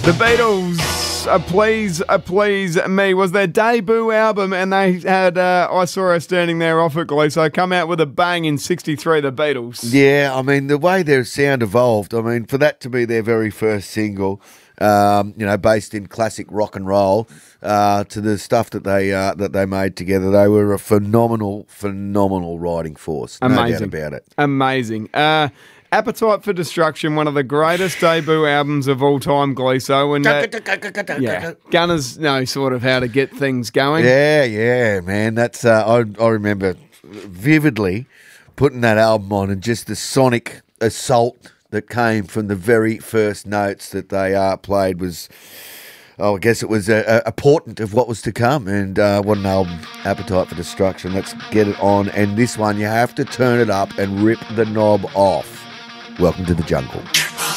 The Beatles, Please Me, was their debut album, and they had, I saw her standing there off at Gleeso, come out with a bang in 63, the Beatles. Yeah, I mean, the way their sound evolved, I mean, for that to be their very first single, based in classic rock and roll, to the stuff that they made together, they were a phenomenal writing force. Amazing. No doubt about it. Amazing. Appetite for Destruction, one of the greatest debut albums of all time, Gleeso. And Gunners know sort of how to get things going. Yeah, man. That's I remember vividly putting that album on, and just the sonic assault that came from the very first notes that they played was, I guess it was a portent of what was to come. And what an album, Appetite for Destruction. Let's get it on. And this one, you have to turn it up and rip the knob off. Welcome to the jungle.